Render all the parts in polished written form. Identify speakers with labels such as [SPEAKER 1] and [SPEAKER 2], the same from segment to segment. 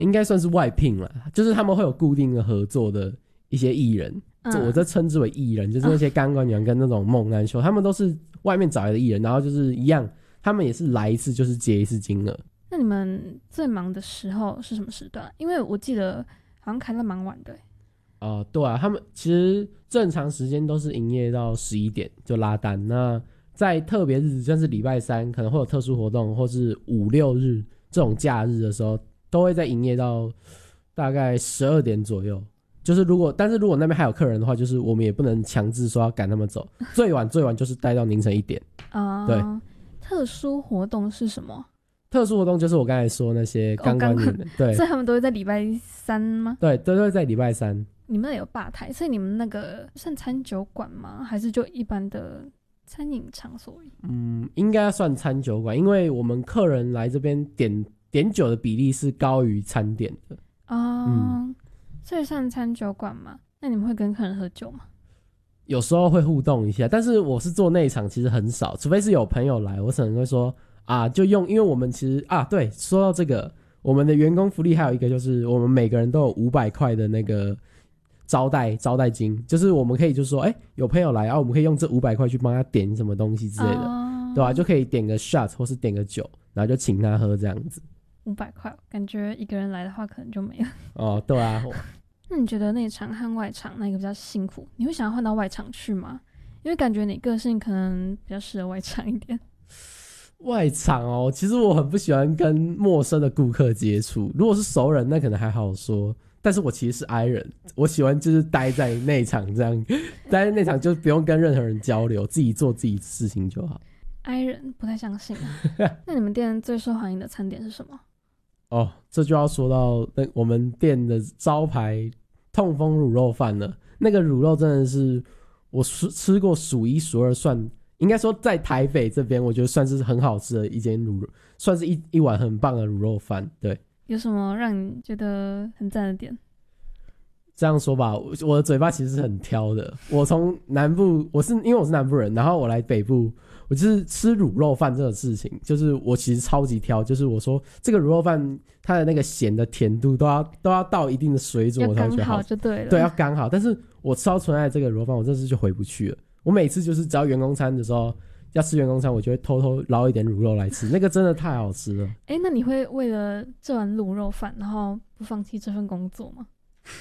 [SPEAKER 1] 应该算是外聘啦，就是他们会有固定的合作的一些艺人，我这称之为艺人，就是那些钢管娘跟那种猛男秀，他们都是外面找来的艺人，然后就是一样，他们也是来一次就是结一次金额。
[SPEAKER 2] 那你们最忙的时候是什么时段？因为我记得好像开到蛮晚的。
[SPEAKER 1] 对啊，他们其实正常时间都是营业到11点就拉单，那在特别日子，像是礼拜三可能会有特殊活动，或是5、6日这种假日的时候，都会在营业到大概12点左右。就是但是如果那边还有客人的话，就是我们也不能强制说要赶他们走，最晚就是待到凌晨1点。对。
[SPEAKER 2] 特殊活动是什么？
[SPEAKER 1] 特殊活动就是我刚才说那些钢管女人，对，
[SPEAKER 2] 所以他们都会在礼拜三吗？
[SPEAKER 1] 对，都会在礼拜三。
[SPEAKER 2] 你们那有吧台，所以你们那个算餐酒馆吗？还是就一般的餐饮场所？
[SPEAKER 1] 应该算餐酒馆，因为我们客人来这边点酒的比例是高于餐点的。
[SPEAKER 2] 所以算餐酒馆嘛？那你们会跟客人喝酒吗？
[SPEAKER 1] 有时候会互动一下，但是我是做内场，其实很少，除非是有朋友来，我可能会说就用，因为我们其实对，说到这个，我们的员工福利还有一个就是我们每个人都有500块的那个招待金，就是我们可以就是说，有朋友来我们可以用这500块去帮他点什么东西之类的，对吧？就可以点个 shot 或是点个酒，然后就请他喝这样子。
[SPEAKER 2] 500块，感觉一个人来的话可能就没了。
[SPEAKER 1] 对啊。
[SPEAKER 2] 那你觉得内场和外场哪一个比较辛苦？你会想要换到外场去吗？因为感觉你个性可能比较适合外场一点。
[SPEAKER 1] 外场其实我很不喜欢跟陌生的顾客接触，如果是熟人那可能还好说，但是我其实是 I 人，我喜欢就是待在内场这样，待在内场就不用跟任何人交流，自己做自己事情就好。
[SPEAKER 2] I 人不太相信那你们店最受欢迎的餐点是什么？
[SPEAKER 1] 这就要说到我们店的招牌痛风卤肉饭了。那个卤肉真的是我吃过数1数2，算应该说在台北这边我觉得算是很好吃的一间卤肉，算是一碗很棒的卤肉饭。对，
[SPEAKER 2] 有什么让你觉得很赞的点？
[SPEAKER 1] 这样说吧，我的嘴巴其实是很挑的。我从南部，因为我是南部人，然后我来北部，我就是吃卤肉饭这个事情，就是我其实超级挑，就是我说这个卤肉饭它的那个咸的甜度都要到一定的水准，我才会觉得好，
[SPEAKER 2] 要刚好就对了。
[SPEAKER 1] 对，要刚好。但是我吃到纯爱这个卤肉饭，我这次就回不去了。我每次就是只要员工餐的时候要吃员工餐，我就会偷偷捞一点卤肉来吃，那个真的太好吃了。
[SPEAKER 2] 那你会为了这碗卤肉饭，然后不放弃这份工作吗？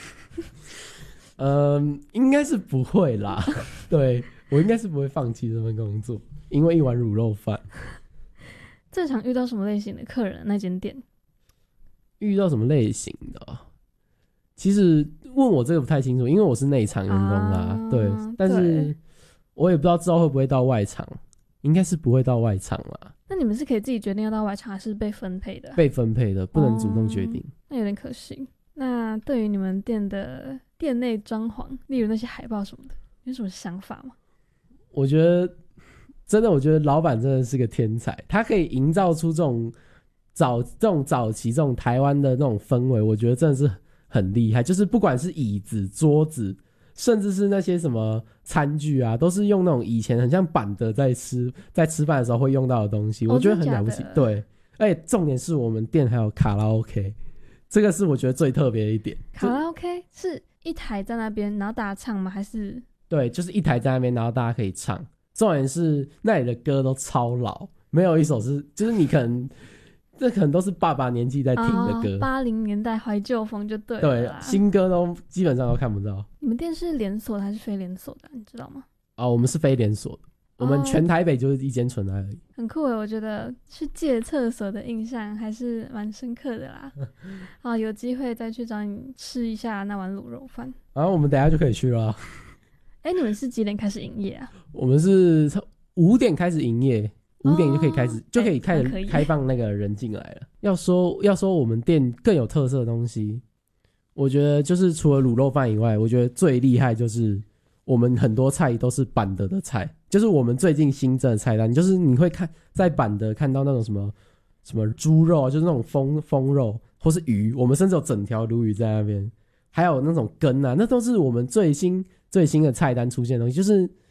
[SPEAKER 1] 应该是不会啦。对，我应该是不会放弃这份工作，因为一碗卤肉饭。
[SPEAKER 2] 最常遇到什么类型的客人？那间店
[SPEAKER 1] 遇到什么类型的？其实问我这个不太清楚，因为我是内场员工啦。对，但是我也不知道之后会不会到外场，应该是不会到外场啦。
[SPEAKER 2] 那你们是可以自己决定要到外场，还是被分配的？
[SPEAKER 1] 被分配的，不能主动决定。
[SPEAKER 2] 那有点可惜。那对于你们店的店内装潢，例如那些海报什么的，有什么想法吗？
[SPEAKER 1] 我觉得老板真的是个天才，他可以营造出这种早期这种台湾的那种氛围，我觉得真的是很厉害。就是不管是椅子、桌子，甚至是那些什么餐具啊，都是用那种以前很像板的在吃饭的时候会用到的东西，我觉得很了不起。对，而且重点是我们店还有卡拉 OK。这个是我觉得最特别的一点。
[SPEAKER 2] 卡拉 OK 是一台在那边，然后大家唱吗？还是？对，
[SPEAKER 1] 就是一台在那边，然后大家可以唱。重点是那里的歌都超老，没有一首是，就是你可能都是爸爸年纪在听的歌。
[SPEAKER 2] 80年代怀旧风就对了。
[SPEAKER 1] 对，新歌都基本上都看不到。
[SPEAKER 2] 你们店是连锁的还是非连锁的？你知道吗？
[SPEAKER 1] 我们是非连锁的。我们全台北就是一间纯爱而已。
[SPEAKER 2] 很酷耶，我觉得去借厕所的印象还是蛮深刻的啦。有机会再去找你吃一下那碗卤肉饭。
[SPEAKER 1] 我们等一下就可以去了。
[SPEAKER 2] 你们是几点开始营业啊？
[SPEAKER 1] 我们是5点开始营业，5点就可以开始，就可以开始开放那个人进来了。要说我们店更有特色的东西，我觉得就是除了卤肉饭以外，我觉得最厉害就是我们很多菜都是板的菜。就是我们最近新增的菜单，就是你会在板的看到那种什么猪肉，就是那种风肉或是鱼，我们甚至有整条鲈鱼在那边，还有那种羹啊，那都是我们最新的菜单出现的东西。就是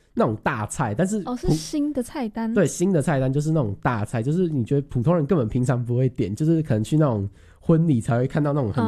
[SPEAKER 1] 那种大菜，但是
[SPEAKER 2] 是新的菜单。
[SPEAKER 1] 对，新的菜单就是那种大菜，就是你觉得普通人根本平常不会点，就是可能去那种婚礼才会看到那种很